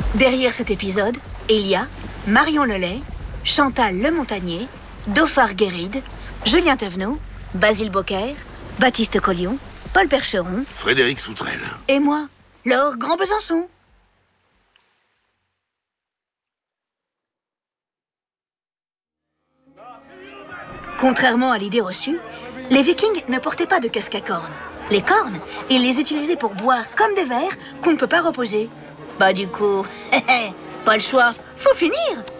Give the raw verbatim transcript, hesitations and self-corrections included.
Derrière cet épisode, il y a Marion Lelay, Chantal Lemontagnier, Dauphard Guéride, Julien Thévenot, Basile Bocquer, Baptiste Collion, Paul Percheron, Frédéric Soutrel et moi, Laure Grand-Besançon. Contrairement à l'idée reçue, les Vikings ne portaient pas de casque à cornes. Les cornes, ils les utilisaient pour boire comme des verres qu'on ne peut pas reposer. Bah du coup, pas le choix, faut finir.